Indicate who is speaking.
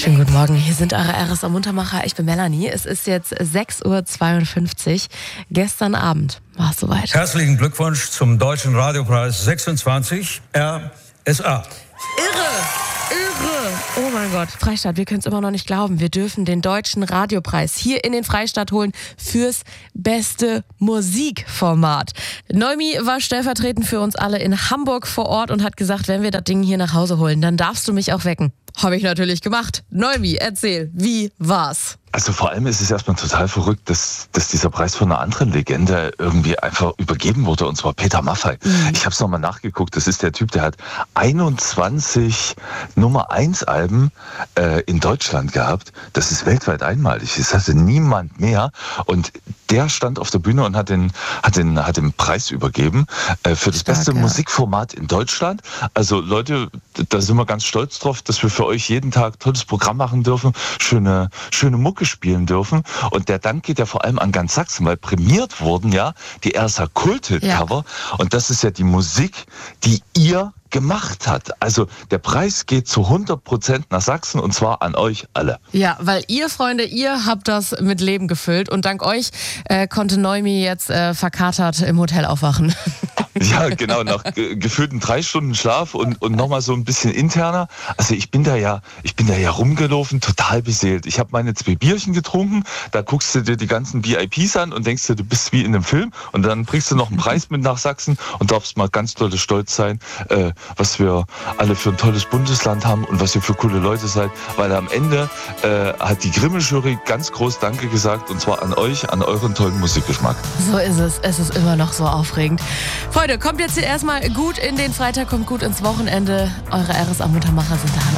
Speaker 1: Schönen guten Morgen, hier sind eure RSA Muntermacher. Ich bin Melanie. Es ist jetzt 6:52 Uhr. Gestern Abend war es soweit.
Speaker 2: Herzlichen Glückwunsch zum Deutschen Radiopreis 26 RSA.
Speaker 1: Irre! Oh mein Gott, Freistadt, wir können es immer noch nicht glauben. Wir dürfen den Deutschen Radiopreis hier in den Freistaat holen fürs beste Musikformat. Neumi war stellvertretend für uns alle in Hamburg vor Ort und hat gesagt, wenn wir das Ding hier nach Hause holen, dann darfst du mich auch wecken. Habe ich natürlich gemacht. Neumi, erzähl, wie war's?
Speaker 3: Also vor allem ist es erstmal total verrückt, dass dieser Preis von einer anderen Legende irgendwie einfach übergeben wurde, und zwar Peter Maffay. Ich habe es nochmal nachgeguckt, das ist der Typ, der hat 21 Nummer-1-Alben in Deutschland gehabt. Das ist weltweit einmalig, das hatte niemand mehr. Und der stand auf der Bühne und hat den Preis übergeben für das beste Musikformat in Deutschland. Also Leute, da sind wir ganz stolz drauf, dass wir für euch jeden Tag tolles Programm machen dürfen, schöne Mucke spielen dürfen. Und der Dank geht ja vor allem an ganz Sachsen, weil prämiert wurden ja die RSA Kult-Hit-Cover. Ja. Und das ist ja die Musik, die ihr gemacht hat. Also der Preis geht zu 100% nach Sachsen, und zwar an euch alle.
Speaker 1: Ja, weil ihr, Freunde, ihr habt das mit Leben gefüllt, und dank euch konnte Neumi jetzt verkatert im Hotel aufwachen.
Speaker 3: Ja, genau, nach gefühlten 3 Stunden Schlaf und nochmal so ein bisschen interner. Also ich bin da ja rumgelaufen, total beseelt. Ich habe meine 2 Bierchen getrunken, da guckst du dir die ganzen VIPs an und denkst dir, du bist wie in einem Film, und dann bringst du noch einen Preis mit nach Sachsen und darfst mal ganz doll stolz sein, was wir alle für ein tolles Bundesland haben und was ihr für coole Leute seid, weil am Ende hat die Grimme-Jury ganz groß Danke gesagt, und zwar an euch, an euren tollen Musikgeschmack.
Speaker 1: So ist es. Es ist immer noch so aufregend. Freunde, kommt jetzt hier erstmal gut in den Freitag, kommt gut ins Wochenende. Eure RSA Muntermacher sind da.